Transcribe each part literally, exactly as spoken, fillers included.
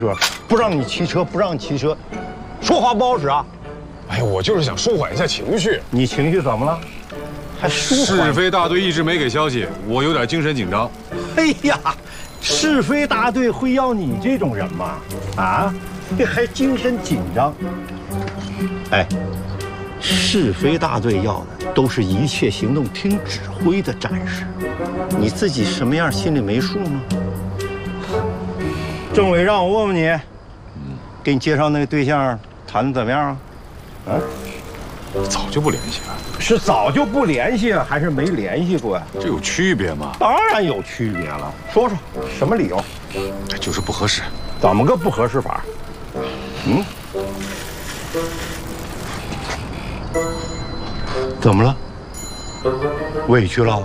不让你骑车，不让你骑车，说话不好使啊！ 哎呀，我就是想舒缓一下情绪。 你情绪怎么了？还舒缓？ 是非大队一直没给消息，我有点精神紧张。 哎呀，是非大队会要你这种人吗？啊，这还精神紧张？哎，是非大队要的都是一切行动听指挥的战士，你自己什么样心里没数吗？政委让我问问你，给你介绍那个对象谈的怎么样啊？啊？ 早就不联系了。 是早就不联系了，还是没联系过呀？ 这有区别吗？ 当然有区别了。说说什么理由？ 这就是不合适。 怎么个不合适法？嗯？怎么了？委屈了？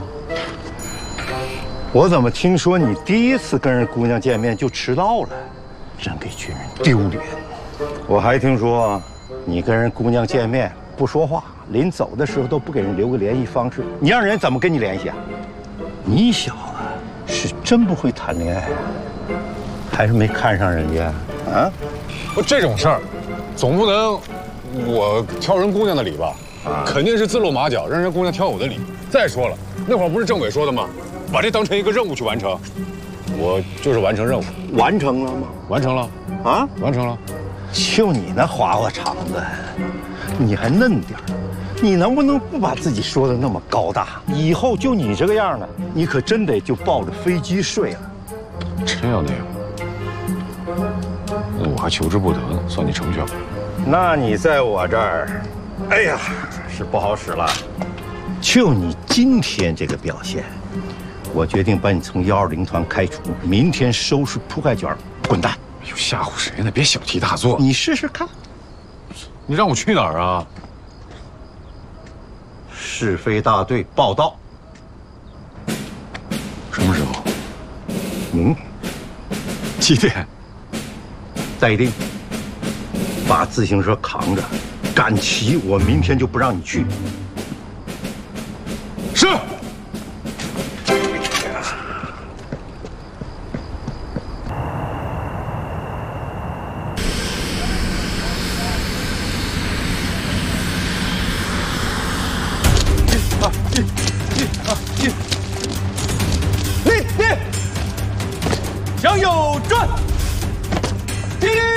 我怎么听说你第一次跟人姑娘见面就迟到了，真给军人丢脸。我还听说你跟人姑娘见面不说话，临走的时候都不给人留个联系方式，你让人怎么跟你联系啊？你小子是真不会谈恋爱，还是没看上人家啊？ 不，这种事儿，总不能我挑人姑娘的理吧？啊，肯定是自露马脚，让人姑娘挑我的理。再说了，那会儿不是政委说的吗？把这当成一个任务去完成，我就是完成任务。 完成了吗？ 完成了。啊，完成了。 就你那花花肠子，你还嫩点儿，你能不能不把自己说的那么高大？以后就你这个样的，你可真得就抱着飞机睡了。 真要那样，那我还求之不得呢，算你成全我。 那你在我这儿，哎呀，是不好使了。就你今天这个表现，我决定把你从幺二零团开除，明天收拾铺盖卷，滚蛋！ 哎呦，吓唬谁呢？别小题大做。 你试试看。 你让我去哪儿啊？ 是非大队报道。 什么时候？ 嗯， 几点？ 再定。把自行车扛着，赶骑，我明天就不让你去。 是。啊，进，进啊，进。立立，向右转。立立。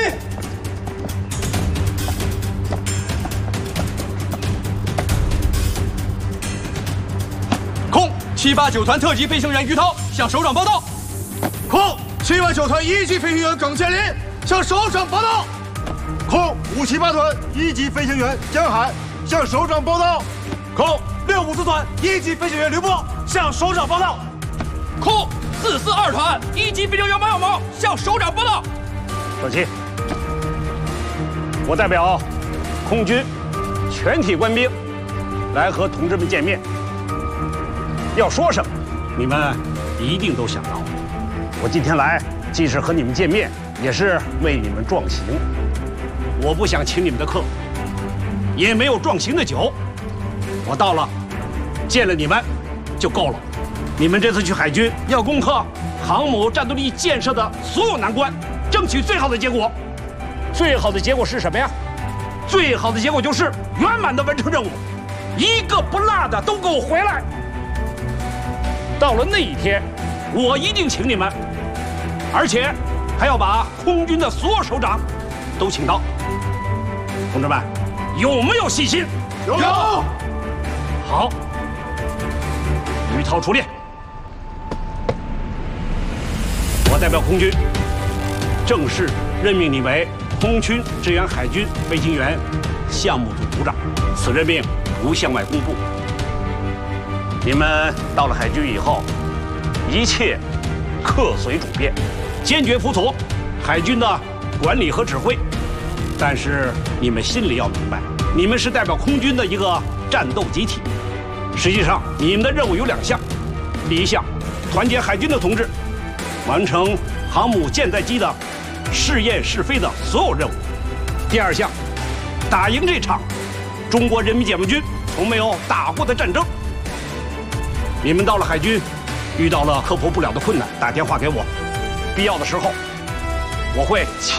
空七八九团特级飞行员于涛向首长报道。 空七八九团一级飞行员耿建林向首长报道。空五七八团一级飞行员江海向首长报道。 空六五四团一级飞行员刘波向首长报道。 空四四二团一级飞行员马小毛向首长报道。 放心，我代表空军全体官兵来和同志们见面。要说什么，你们一定都想到了。我今天来，既是和你们见面，也是为你们壮行。我不想请你们的客，也没有壮行的酒。我到了，见了你们就够了。你们这次去海军要攻克航母战斗力建设的所有难关，争取最好的结果。最好的结果是什么呀？最好的结果就是圆满的完成任务，一个不落的都给我回来。到了那一天，我一定请你们，而且还要把空军的所有首长都请到。同志们，有没有信心？ 有。 好，于涛出列。我代表空军正式任命你为空军支援海军飞行员项目组组长。此任命不向外公布。你们到了海军以后，一切客随主便，坚决服从海军的管理和指挥。但是你们心里要明白，你们是代表空军的一个战斗集体。实际上，你们的任务有两项：第一项，团结海军的同志，完成航母舰载机的试验试飞的所有任务；第二项，打赢这场中国人民解放军从没有打过的战争。你们到了海军，遇到了克服不了的困难，打电话给我，必要的时候， 我会。